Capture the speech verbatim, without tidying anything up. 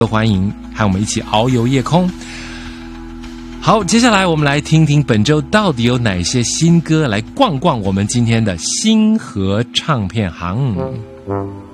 欢迎和我们一起遨游夜空。好，接下来我们来听听本周到底有哪些新歌，来逛逛我们今天的星河唱片行。